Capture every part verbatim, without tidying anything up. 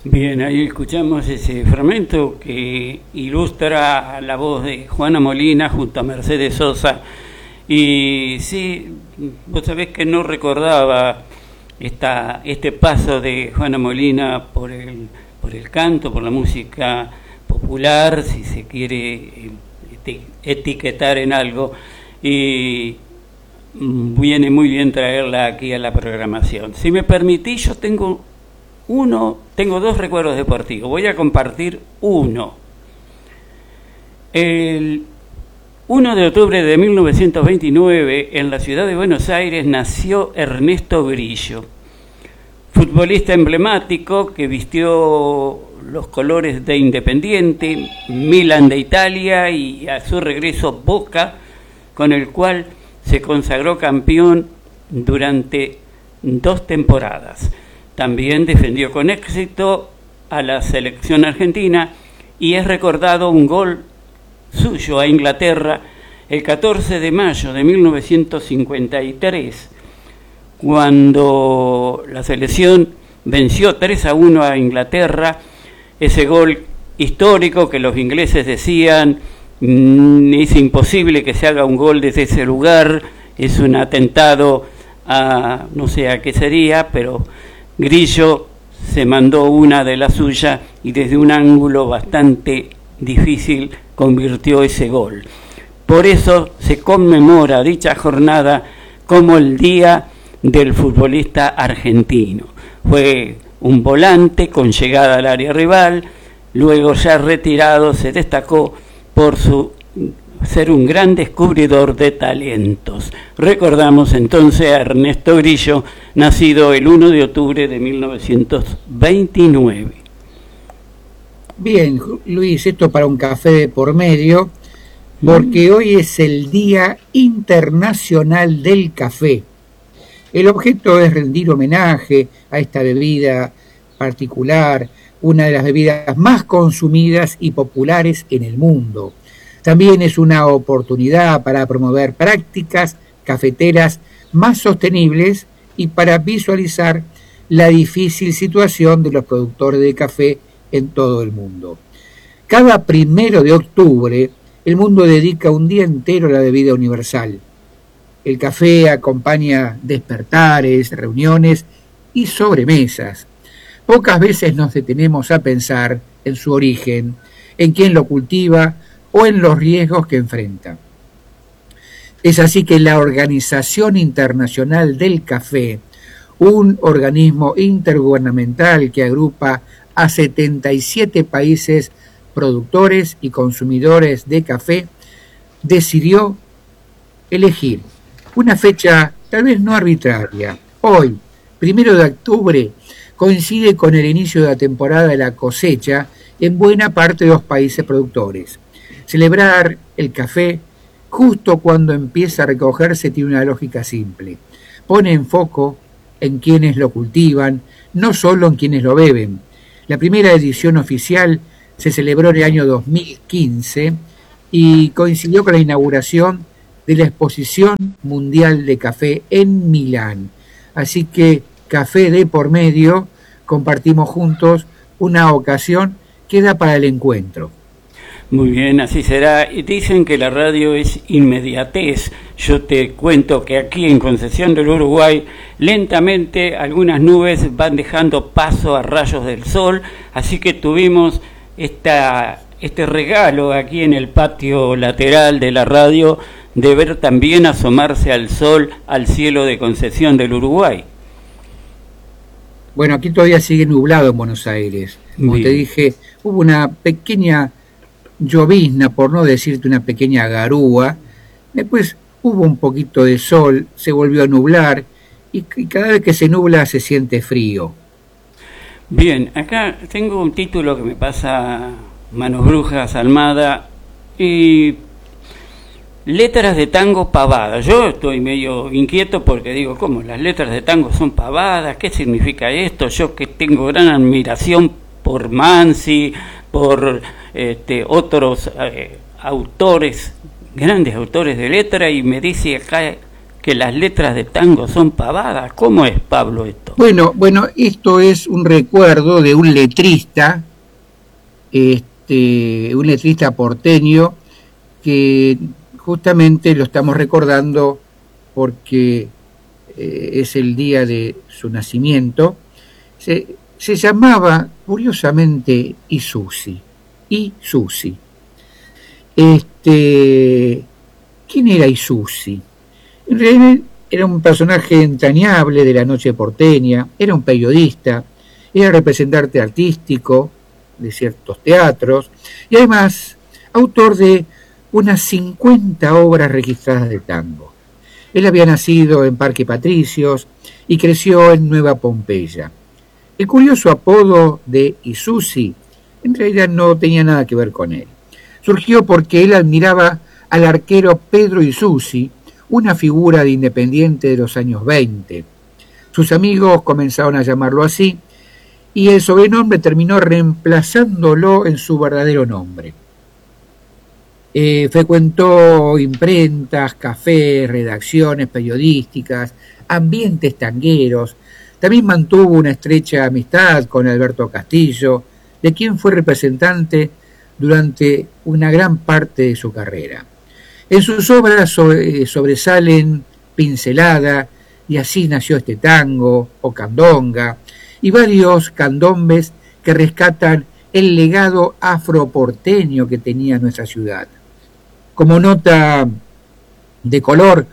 Bien, ahí escuchamos ese fragmento que ilustra la voz de Juana Molina junto a Mercedes Sosa. Y sí, vos sabés que no recordaba esta, este paso de Juana Molina por el, por el canto, por la música popular, si se quiere etiquetar en algo, y viene muy bien traerla aquí a la programación. Si me permitís, yo tengo uno, tengo dos recuerdos deportivos, voy a compartir uno. El uno de octubre de mil novecientos veintinueve, en la ciudad de Buenos Aires, nació Ernesto Grillo, futbolista emblemático que vistió los colores de Independiente, Milan de Italia y a su regreso Boca, con el cual se consagró campeón durante dos temporadas. También defendió con éxito a la selección argentina y es recordado un gol suyo a Inglaterra el catorce de mayo de mil novecientos cincuenta y tres, cuando la selección venció tres a uno a Inglaterra. Ese gol histórico que los ingleses decían mmm, es imposible que se haga un gol desde ese lugar, es un atentado a no sé a qué sería, pero Grillo se mandó una de las suyas y desde un ángulo bastante difícil convirtió ese gol. Por eso se conmemora dicha jornada como el Día del Futbolista Argentino. Fue un volante con llegada al área rival, luego ya retirado se destacó por su ser un gran descubridor de talentos. Recordamos entonces a Ernesto Grillo, nacido el uno de octubre de mil novecientos veintinueve. Bien, Luis, esto para un café de por medio, porque mm. hoy es el Día Internacional del Café. El objeto es rendir homenaje a esta bebida particular, una de las bebidas más consumidas y populares en el mundo. También es una oportunidad para promover prácticas cafeteras más sostenibles y para visualizar la difícil situación de los productores de café en todo el mundo. Cada primero de octubre, el mundo dedica un día entero a la bebida universal. El café acompaña despertares, reuniones y sobremesas. Pocas veces nos detenemos a pensar en su origen, en quién lo cultiva o en los riesgos que enfrenta. Es así que la Organización Internacional del Café, un organismo intergubernamental que agrupa a setenta y siete países productores y consumidores de café, decidió elegir una fecha tal vez no arbitraria. Hoy, primero de octubre, coincide con el inicio de la temporada de la cosecha en buena parte de los países productores. Celebrar el café justo cuando empieza a recogerse tiene una lógica simple. Pone en foco en quienes lo cultivan, no solo en quienes lo beben. La primera edición oficial se celebró en el año dos mil quince y coincidió con la inauguración de la Exposición Mundial de Café en Milán. Así que, café de por medio, compartimos juntos una ocasión que da para el encuentro. Muy bien, así será. Y dicen que la radio es inmediatez. Yo te cuento que aquí en Concepción del Uruguay, lentamente algunas nubes van dejando paso a rayos del sol, así que tuvimos esta, este regalo aquí en el patio lateral de la radio de ver también asomarse al sol al cielo de Concepción del Uruguay. Bueno, aquí todavía sigue nublado en Buenos Aires. Como bien te dije, hubo una pequeña llovizna, por no decirte una pequeña garúa. Después hubo un poquito de sol, se volvió a nublar y, y cada vez que se nubla se siente frío. Bien, acá tengo un título que me pasa Manos Brujas Almada y letras de tango pavadas. Yo estoy medio inquieto porque digo, ¿cómo? Las letras de tango son pavadas, ¿qué significa esto? Yo que tengo gran admiración por Mansi, por este, otros eh, autores, grandes autores de letra, y me dice acá que las letras de tango son pavadas. ¿Cómo es, Pablo, esto? Bueno, bueno, esto es un recuerdo de un letrista, este, un letrista porteño, que justamente lo estamos recordando porque eh, es el día de su nacimiento. Se, se llamaba, curiosamente, Isusi. Isusi. Este, ¿quién era Isusi? En realidad era un personaje entrañable de la noche porteña, era un periodista, era representante artístico de ciertos teatros y además autor de unas cincuenta obras registradas de tango. Él había nacido en Parque Patricios y creció en Nueva Pompeya. El curioso apodo de Isusi en realidad no tenía nada que ver con él. Surgió porque él admiraba al arquero Pedro Isusi, una figura de Independiente de los años veinte. Sus amigos comenzaron a llamarlo así y el sobrenombre terminó reemplazándolo en su verdadero nombre. Eh, frecuentó imprentas, cafés, redacciones periodísticas, ambientes tangueros. También mantuvo una estrecha amistad con Alberto Castillo, de quien fue representante durante una gran parte de su carrera. En sus obras sobre, sobresalen Pincelada, y así nació este tango, o Candonga, y varios candombes que rescatan el legado afroporteño que tenía nuestra ciudad. Como nota de color,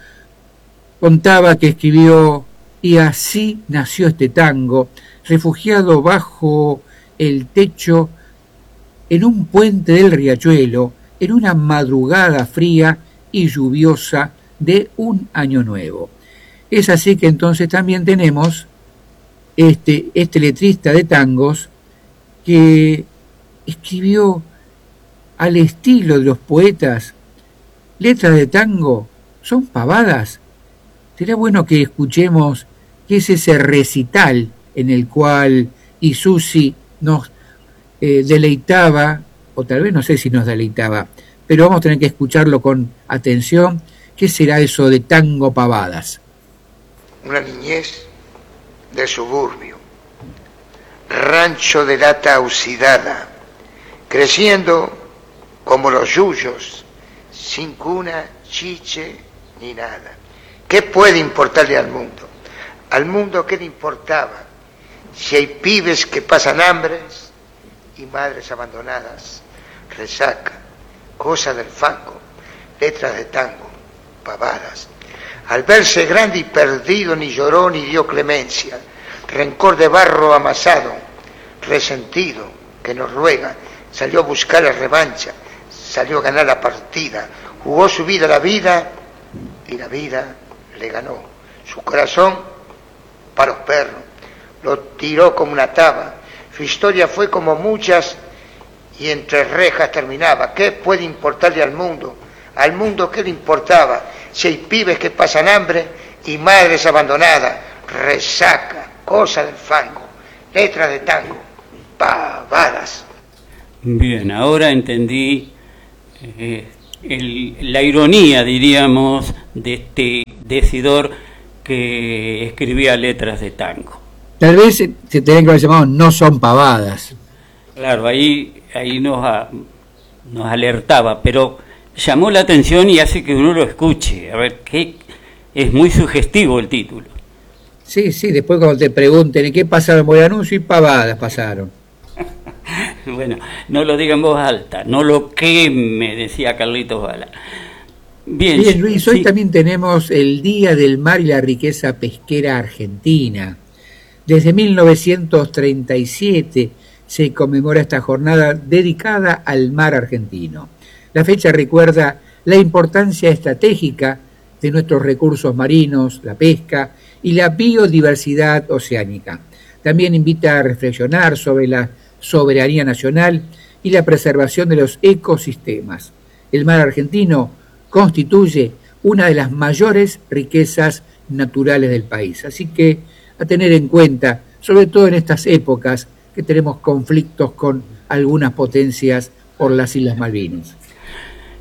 contaba que escribió: y así nació este tango, refugiado bajo el techo en un puente del riachuelo, en una madrugada fría y lluviosa de un año nuevo. Es así que entonces también tenemos este, este letrista de tangos que escribió al estilo de los poetas letras de tango, son pavadas. Será bueno que escuchemos qué es ese recital en el cual Isusi nos eh, deleitaba, o tal vez no sé si nos deleitaba, pero vamos a tener que escucharlo con atención. ¿Qué será eso de tango pavadas? Una niñez de suburbio, rancho de lata oxidada, creciendo como los yuyos, sin cuna, chiche ni nada. ¿Qué puede importarle al mundo? Al mundo, ¿qué le importaba? Si hay pibes que pasan hambres y madres abandonadas, resaca, cosa del fango, letras de tango, pavadas. Al verse grande y perdido, ni lloró ni dio clemencia, rencor de barro amasado, resentido, que nos ruega, salió a buscar la revancha, salió a ganar la partida, jugó su vida a la vida y la vida le ganó. Su corazón para los perros, lo tiró como una taba. Su historia fue como muchas y entre rejas terminaba. ¿Qué puede importarle al mundo? Al mundo, ¿qué le importaba? Si hay pibes que pasan hambre y madres abandonadas, resaca, cosa del fango, letras de tango, pavadas. Bien, ahora entendí eh, el, la ironía, diríamos, de este decidor que escribía letras de tango. Tal vez se, se tenían que haber llamado No son pavadas. Claro, ahí, ahí nos, a, nos alertaba, pero llamó la atención y hace que uno lo escuche. A ver, que es muy sugestivo el título. Sí, sí, después cuando te pregunten ¿y qué pasaron por el anuncio? Y pavadas pasaron. Bueno, no lo diga en voz alta, no lo queme, decía Carlitos Bala. Bien, Bien, Luis, hoy sí. También tenemos el Día del Mar y la Riqueza Pesquera Argentina. Desde mil novecientos treinta y siete se conmemora esta jornada dedicada al mar argentino. La fecha recuerda la importancia estratégica de nuestros recursos marinos, la pesca y la biodiversidad oceánica. También invita a reflexionar sobre la soberanía nacional y la preservación de los ecosistemas. El mar argentino constituye una de las mayores riquezas naturales del país. Así que a tener en cuenta, sobre todo en estas épocas que tenemos conflictos con algunas potencias por las Islas Malvinas.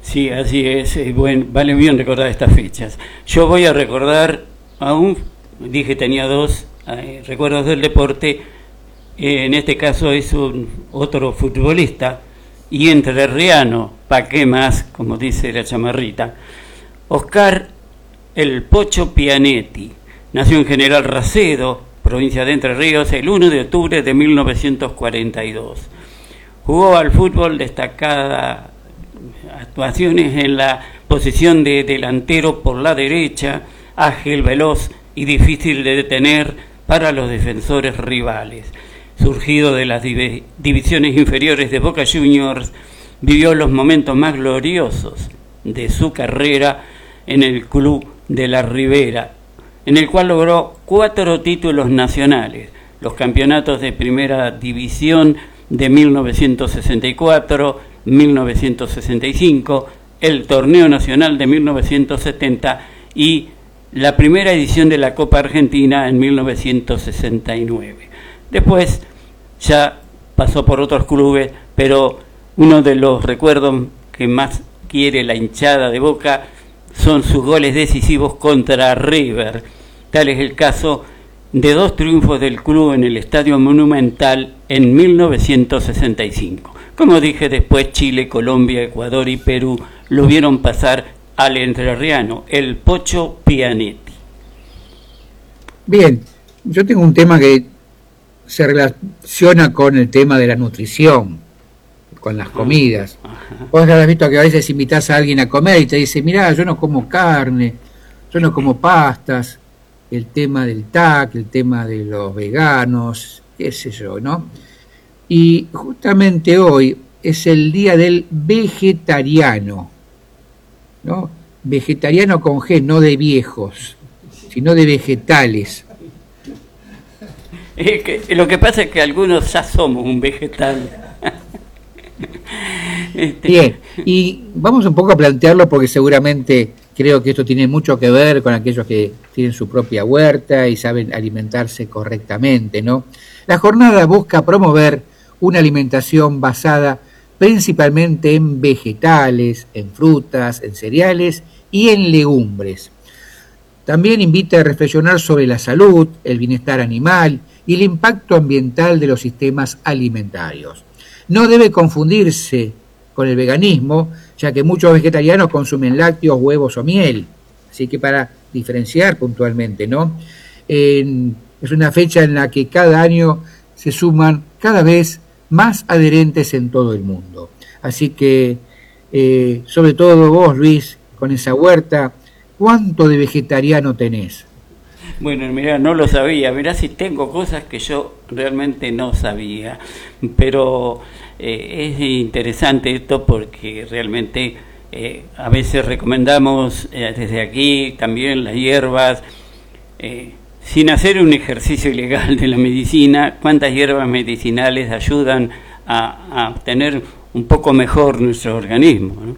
Sí, así es. Eh, bueno, vale bien recordar estas fechas. Yo voy a recordar aún, dije tenía dos eh, recuerdos del deporte. Eh, en este caso es un otro futbolista y entrerriano, ¿pa' qué más? Como dice la chamarrita. Oscar El Pocho Pianetti. Nació en General Racedo, provincia de Entre Ríos, el uno de octubre de mil novecientos cuarenta y dos. Jugó al fútbol destacada actuaciones en la posición de delantero por la derecha, ágil, veloz y difícil de detener para los defensores rivales. Surgido de las div- divisiones inferiores de Boca Juniors, vivió los momentos más gloriosos de su carrera en el club de la Ribera, en el cual logró cuatro títulos nacionales: los campeonatos de primera división de mil novecientos sesenta y cuatro, mil novecientos sesenta y cinco, el torneo nacional de mil novecientos setenta y la primera edición de la Copa Argentina en mil novecientos sesenta y nueve. Después ya pasó por otros clubes, pero uno de los recuerdos que más quiere la hinchada de Boca son sus goles decisivos contra River. Tal es el caso de dos triunfos del club en el Estadio Monumental en mil novecientos sesenta y cinco. Como dije, después Chile, Colombia, Ecuador y Perú lo vieron pasar al entrerriano, el Pocho Pianetti. Bien, yo tengo un tema que se relaciona con el tema de la nutrición, con las comidas. Ajá. Vos habrás visto que a veces invitás a alguien a comer y te dice, mirá, yo no como carne, yo no como pastas, el tema del T A C, el tema de los veganos, qué sé yo, ¿no? Y justamente hoy es el día del vegetariano, ¿no? Vegetariano con G, no de viejos, sino de vegetales. Es que, lo que pasa es que algunos ya somos un vegetal. este... Bien, y vamos un poco a plantearlo porque seguramente creo que esto tiene mucho que ver con aquellos que tienen su propia huerta y saben alimentarse correctamente, ¿no? La jornada busca promover una alimentación basada principalmente en vegetales, en frutas, en cereales y en legumbres. También invita a reflexionar sobre la salud, el bienestar animal y el impacto ambiental de los sistemas alimentarios. No debe confundirse con el veganismo, ya que muchos vegetarianos consumen lácteos, huevos o miel. Así que para diferenciar puntualmente, ¿no? Eh, es una fecha en la que cada año se suman cada vez más adherentes en todo el mundo. Así que, eh, sobre todo vos, Luis, con esa huerta, ¿cuánto de vegetariano tenés? Bueno, mirá, no lo sabía. Mirá si tengo cosas que yo realmente no sabía. Pero eh, es interesante esto porque realmente eh, a veces recomendamos eh, desde aquí también las hierbas, eh, sin hacer un ejercicio ilegal de la medicina, cuántas hierbas medicinales ayudan a, a tener un poco mejor nuestro organismo, ¿no?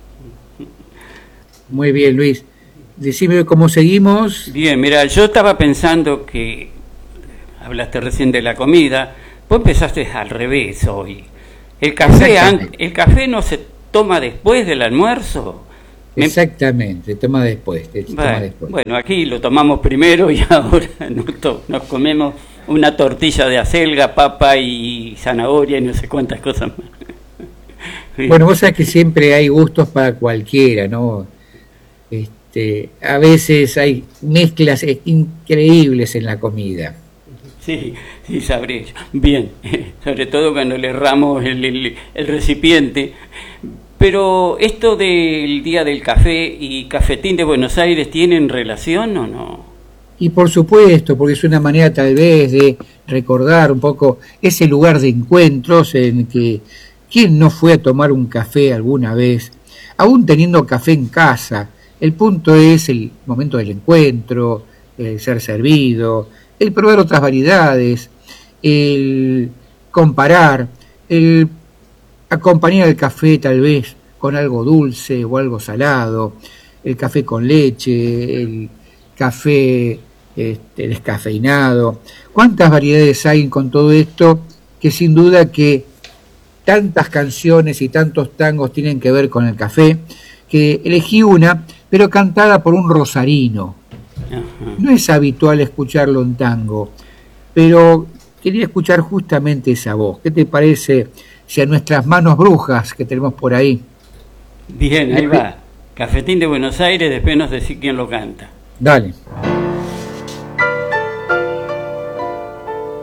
Muy bien, Luis. Decime cómo seguimos. Bien, mira, yo estaba pensando que hablaste recién de la comida, vos empezaste al revés hoy. El café, an, el café no se toma después del almuerzo. Exactamente, toma después, te bueno, toma después. Bueno, aquí lo tomamos primero y ahora nos, to nos comemos una tortilla de acelga, papa y zanahoria y no sé cuántas cosas más. Bueno, vos sabés que siempre hay gustos para cualquiera, ¿no? Este, a veces hay mezclas increíbles en la comida. Sí, sí, sabré. Bien, sobre todo cuando le erramos el, el, el recipiente. Pero esto del Día del Café y Cafetín de Buenos Aires, ¿tienen relación o no? Y por supuesto, porque es una manera tal vez de recordar un poco ese lugar de encuentros en que ¿quién no fue a tomar un café alguna vez? Aún teniendo café en casa, el punto es el momento del encuentro, el ser servido, el probar otras variedades, el comparar, el acompañar el café tal vez con algo dulce o algo salado, el café con leche, el café este, descafeinado. ¿Cuántas variedades hay con todo esto que sin duda que tantas canciones y tantos tangos tienen que ver con el café, que elegí una, pero cantada por un rosarino. Ajá. No es habitual escucharlo en tango, pero quería escuchar justamente esa voz. ¿Qué te parece si a nuestras manos brujas que tenemos por ahí? Bien, ahí va. Cafetín de Buenos Aires, después nos decís quién lo canta. Dale.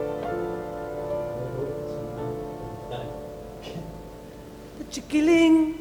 Chiquilín,